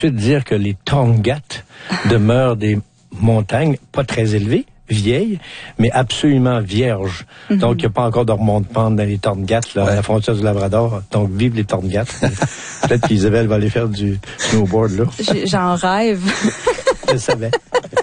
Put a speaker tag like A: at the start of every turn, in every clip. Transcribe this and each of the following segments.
A: Je veux dire que les Tongates demeurent des montagnes pas très élevées, vieilles, mais absolument vierges. Donc, il n'y a pas encore de remonte-pente dans les Tongates, là, à la frontière du Labrador. Donc, vive les Tongates. Peut-être qu'Isabelle va aller faire du snowboard, là.
B: J'en rêve.
A: Je savais.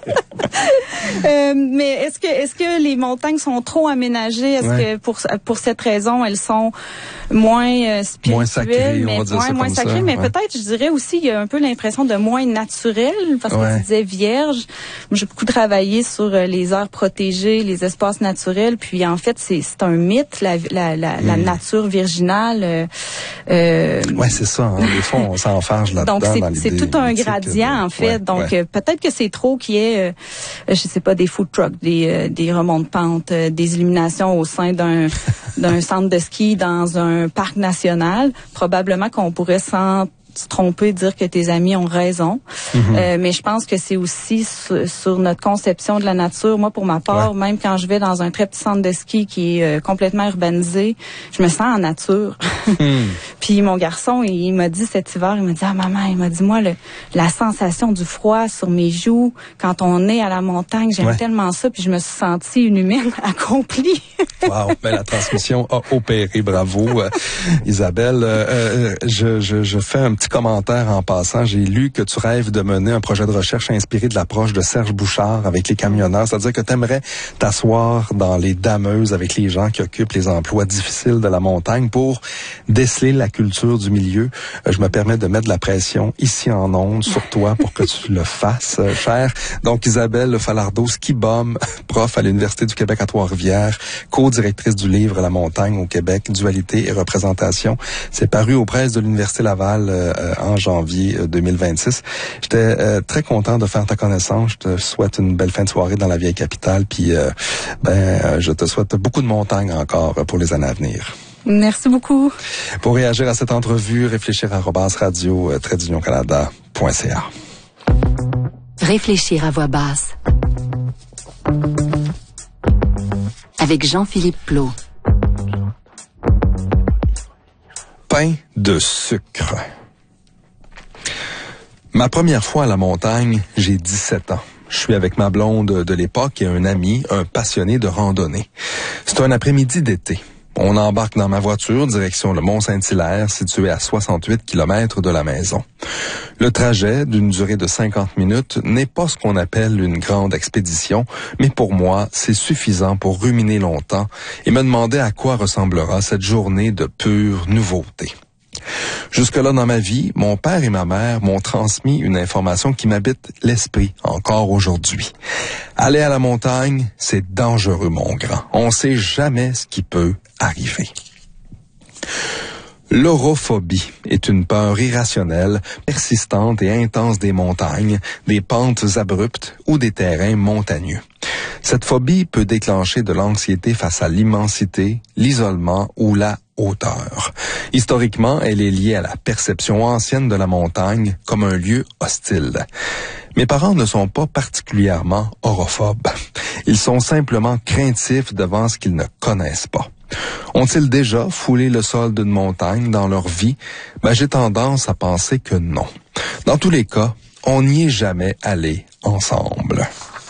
B: Mais est-ce que les montagnes sont trop aménagées? Est-ce que pour cette raison, elles sont moins spirituelles,
C: moins sacrées,
B: mais
C: on va dire ça
B: moins
C: comme
B: sacrées,
C: ça,
B: mais peut-être, je dirais aussi, il y a un peu l'impression de moins naturel, parce que tu disais vierge. Moi, j'ai beaucoup travaillé sur les aires protégées, les espaces naturels, puis en fait, c'est un mythe, la nature virginale.
C: Ouais, c'est ça. Hein. Des fois, on s'enfarge là-dedans.
B: Donc, c'est tout un gradient, en fait. Donc, peut-être que c'est trop qu'il y ait, je sais pas, des food trucks, des remontes-pentes, des illuminations au sein d'un centre de ski dans un parc national. Probablement qu'on pourrait se tromper, dire que tes amis ont raison. Mais je pense que c'est aussi sur notre conception de la nature. Moi, pour ma part, même quand je vais dans un très petit centre de ski qui est complètement urbanisé, je me sens en nature. Puis mon garçon, il m'a dit cet hiver, il m'a dit, maman, il m'a dit, moi, la sensation du froid sur mes joues, quand on est à la montagne, j'aime tellement ça, puis je me suis sentie une humaine accomplie.
C: Wow, ben la transmission a opéré, bravo. Isabelle, je fais un petit commentaire en passant. J'ai lu que tu rêves de mener un projet de recherche inspiré de l'approche de Serge Bouchard avec les camionneurs. C'est-à-dire que tu aimerais t'asseoir dans les dameuses avec les gens qui occupent les emplois difficiles de la montagne pour déceler la culture du milieu. Je me permets de mettre de la pression ici en ondes sur toi pour que tu le fasses, cher. Donc, Isabelle Falardeau, ski bum, prof à l'Université du Québec à Trois-Rivières, co-directrice du livre La montagne au Québec, dualité et représentation. C'est paru aux presses de l'Université Laval en janvier 2026. J'étais très content de faire ta connaissance. Je te souhaite une belle fin de soirée dans la vieille capitale. Puis, je te souhaite beaucoup de montagnes encore pour les années à venir.
B: Merci beaucoup.
C: Pour réagir à cette entrevue, réfléchir à @radio-canada.ca.
D: Réfléchir à voix basse. Avec Jean-Philippe Plot.
C: Pain de sucre. Ma première fois à la montagne, j'ai 17 ans. Je suis avec ma blonde de l'époque et un ami, un passionné de randonnée. C'est un après-midi d'été. On embarque dans ma voiture, direction le Mont-Saint-Hilaire, situé à 68 km de la maison. Le trajet, d'une durée de 50 minutes, n'est pas ce qu'on appelle une grande expédition, mais pour moi, c'est suffisant pour ruminer longtemps et me demander à quoi ressemblera cette journée de pure nouveauté. Jusque-là dans ma vie, mon père et ma mère m'ont transmis une information qui m'habite l'esprit encore aujourd'hui. Aller à la montagne, c'est dangereux, mon grand. On sait jamais ce qui peut arriver. L'orophobie est une peur irrationnelle, persistante et intense des montagnes, des pentes abruptes ou des terrains montagneux. Cette phobie peut déclencher de l'anxiété face à l'immensité, l'isolement ou la hauteur. Historiquement, elle est liée à la perception ancienne de la montagne comme un lieu hostile. Mes parents ne sont pas particulièrement orophobes. Ils sont simplement craintifs devant ce qu'ils ne connaissent pas. Ont-ils déjà foulé le sol d'une montagne dans leur vie? J'ai tendance à penser que non. Dans tous les cas, on n'y est jamais allé ensemble.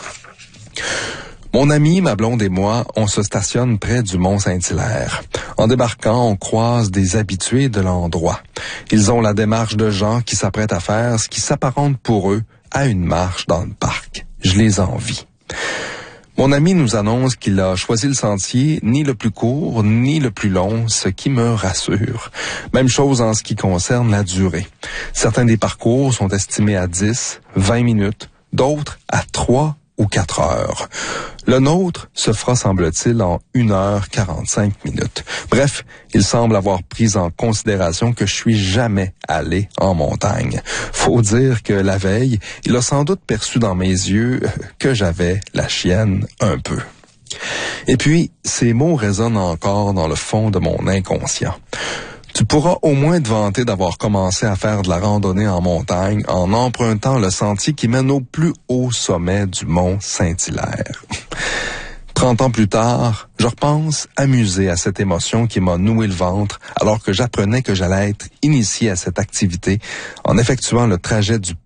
C: Mon ami, ma blonde et moi, on se stationne près du Mont-Saint-Hilaire. En débarquant, on croise des habitués de l'endroit. Ils ont la démarche de gens qui s'apprêtent à faire ce qui s'apparente pour eux à une marche dans le parc. Je les envie. Mon ami nous annonce qu'il a choisi le sentier ni le plus court ni le plus long, ce qui me rassure. Même chose en ce qui concerne la durée. Certains des parcours sont estimés à 10, 20 minutes, d'autres à 3 ou 4 heures. Le nôtre se fera, semble-t-il, en 1h45 minutes. Bref, il semble avoir pris en considération que je suis jamais allé en montagne. Faut dire que la veille, il a sans doute perçu dans mes yeux que j'avais la chienne un peu. Et puis, ces mots résonnent encore dans le fond de mon inconscient. Tu pourras au moins te vanter d'avoir commencé à faire de la randonnée en montagne en empruntant le sentier qui mène au plus haut sommet du Mont Saint-Hilaire. 30 ans plus tard, je repense amusé à cette émotion qui m'a noué le ventre alors que j'apprenais que j'allais être initié à cette activité en effectuant le trajet du